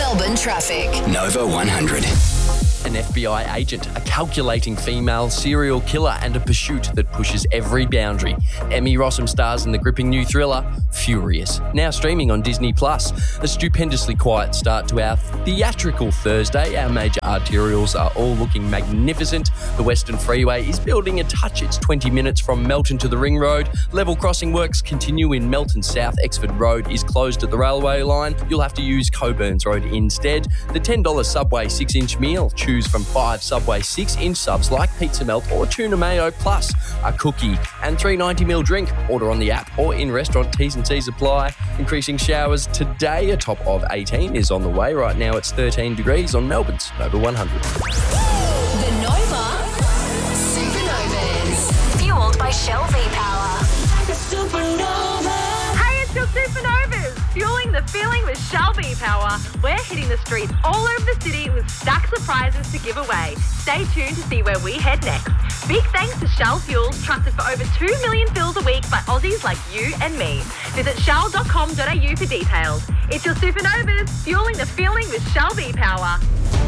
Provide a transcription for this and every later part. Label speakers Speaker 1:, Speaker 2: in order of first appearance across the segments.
Speaker 1: Melbourne traffic.
Speaker 2: Nova 100.
Speaker 3: An FBI agent, a calculating female serial killer, and a pursuit that pushes every boundary. Emmy Rossum stars in the gripping new thriller, Furious. Now streaming on Disney+. A stupendously quiet start to our theatrical Thursday. Our major arterials are all looking magnificent. The Western Freeway is building a touch. It's 20 minutes from Melton to the Ring Road. Level crossing works continue in Melton South. Exford Road is closed at the railway line. You'll have to use Coburns Road instead. The $10 Subway 6-inch meal. Choose from 5 Subway 6-inch subs like pizza melt or tuna mayo plus a cookie and $3.90 drink. Order on the app or in restaurant. T's and C's apply. Increasing showers today. A top of 18 is on the way. Right now it's 13 degrees on Melbourne's Nova 100.
Speaker 1: The Nova Supernovas. Fueled by Shell V-Power.
Speaker 4: Hey, it's your Supernovas, fueling the feeling with Shell V-Power. We're hitting the streets all over the city with stacked surprises to give away. Stay tuned to see where we head next. Big thanks to Shell Fuels, trusted for over 2 million fills a week by Aussies like you and me. Visit shell.com.au for details. It's your Supernovas, fueling the feeling with Shell V-Power.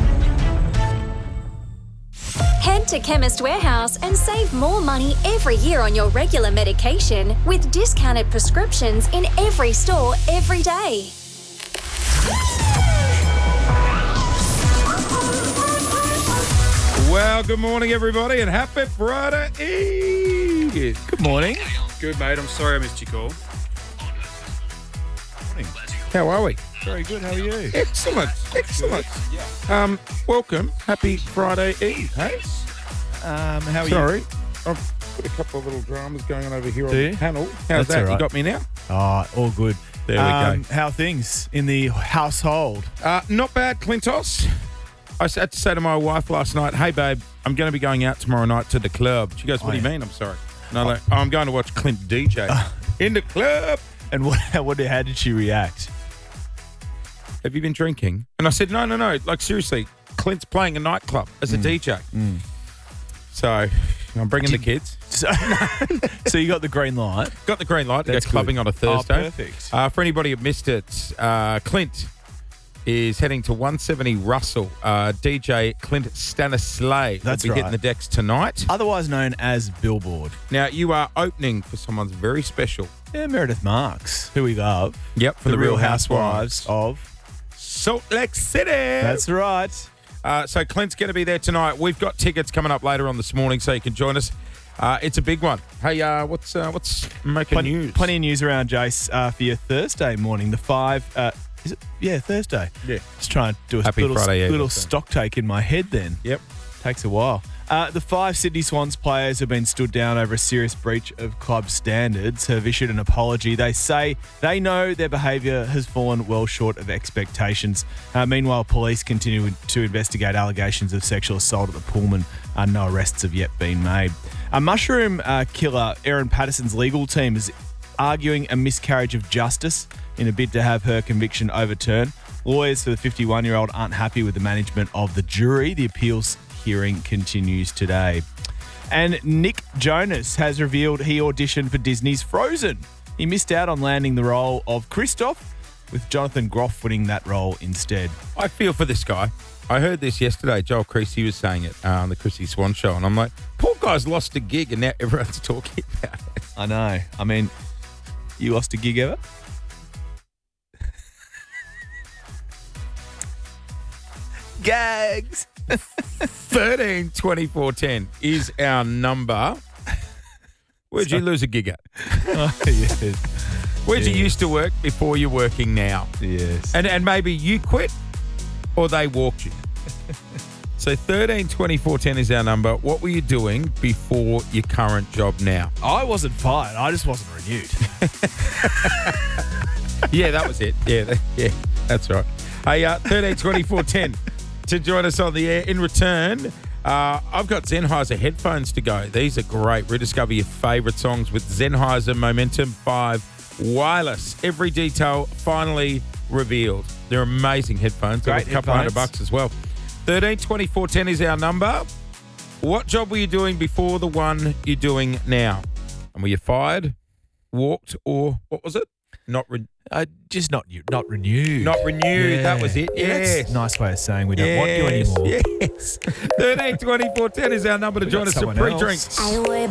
Speaker 5: Head to Chemist Warehouse and save more money every year on your regular medication with discounted prescriptions in every store every day.
Speaker 6: Well, good morning, everybody, and happy Friday Eve.
Speaker 7: Good morning.
Speaker 8: Good, mate. I'm sorry I missed your call.
Speaker 6: How are we?
Speaker 7: Very good. How are you?
Speaker 6: Excellent.
Speaker 8: Yeah.
Speaker 6: Welcome. Happy Friday Eve, hey?
Speaker 7: How are
Speaker 6: Sorry, I've got a couple of little dramas going on over here on
Speaker 7: Do you?
Speaker 6: the panel. How's
Speaker 7: That's
Speaker 6: that?
Speaker 7: all right.
Speaker 6: You got me now?
Speaker 7: you? All good.
Speaker 6: There we go.
Speaker 7: How are things in the household?
Speaker 6: Not bad, Clintos. I had to say to my wife last night, hey, babe, I'm going to be going out tomorrow night to the club. She goes, what do you mean? I'm sorry. And I'm like, I'm going to watch Clint DJ in the club.
Speaker 7: And how did she react?
Speaker 6: Have you been drinking? And I said, no. Like, seriously, Clint's playing a nightclub as a DJ. So I'm bringing the kids.
Speaker 7: So you got the green light.
Speaker 6: Got the green light to
Speaker 7: That's
Speaker 6: go clubbing
Speaker 7: good.
Speaker 6: on a Thursday.
Speaker 7: Oh, perfect.
Speaker 6: For anybody who missed it, Clint is heading to 170 Russell. DJ Clint Stanislay
Speaker 7: That's
Speaker 6: will be
Speaker 7: right.
Speaker 6: hitting the decks tonight.
Speaker 7: Otherwise known as Billboard.
Speaker 6: Now, you are opening for someone's very special.
Speaker 7: Yeah, Meredith Marks, who we love.
Speaker 6: Yep, for
Speaker 7: the Real Housewives of
Speaker 6: Salt Lake City.
Speaker 7: That's right.
Speaker 6: So Clint's going to be there tonight. We've got tickets coming up later on this morning, so you can join us. It's a big one. Hey, what's making news?
Speaker 7: Plenty of news around, Jace, for your Thursday morning. The 5... is it? Yeah, Thursday.
Speaker 6: Yeah.
Speaker 7: Just trying to do a
Speaker 6: Happy Friday Eve,
Speaker 7: little
Speaker 6: so.
Speaker 7: stock take in my head then.
Speaker 6: Yep.
Speaker 7: Takes a while. The 5 Sydney Swans players have been stood down over a serious breach of club standards, have issued an apology. They say they know their behaviour has fallen well short of expectations. Meanwhile, police continue to investigate allegations of sexual assault at the Pullman. No arrests have yet been made. A mushroom killer, Erin Patterson's legal team, is arguing a miscarriage of justice in a bid to have her conviction overturned. Lawyers for the 51-year-old aren't happy with the management of the jury. The appeals hearing continues today. And Nick Jonas has revealed he auditioned for Disney's Frozen. He missed out on landing the role of Kristoff, with Jonathan Groff winning that role instead.
Speaker 6: I feel for this guy. I heard this yesterday. Joel Creasy was saying it on the Chrissy Swan show, and I'm like, poor guy's lost a gig, and now everyone's talking about it.
Speaker 7: I know. I mean, you lost a gig ever? Gags.
Speaker 6: 13 24 10 is our number. Where'd you lose a gig at?
Speaker 7: Oh, yes.
Speaker 6: Where'd you used to work before you're working now?
Speaker 7: Yes.
Speaker 6: And maybe you quit or they walked you. So 13 24 10 is our number. What were you doing before your current job now?
Speaker 7: I wasn't fired. I just wasn't renewed.
Speaker 6: Yeah, that was it. Yeah, that's right. Hey, 13 24 10 to join us on the air. In return, I've got Sennheiser headphones to go. These are great. Rediscover your favourite songs with Sennheiser Momentum 5 Wireless. Every detail finally revealed. They're amazing headphones.
Speaker 7: Great
Speaker 6: They're a couple
Speaker 7: headphones.
Speaker 6: $100 as well. 13 24 10 is our number. What job were you doing before the one you're doing now? And were you fired, walked, or what was it?
Speaker 7: Just not renewed.
Speaker 6: Not renewed.
Speaker 7: Yeah.
Speaker 6: That was it.
Speaker 7: Yeah,
Speaker 6: Yes.
Speaker 7: that's a nice way of saying we don't want you anymore.
Speaker 6: Yes. 13 24 10 is our number to
Speaker 7: We
Speaker 6: join
Speaker 7: got
Speaker 6: us for
Speaker 7: someone else.
Speaker 6: pre-drinks.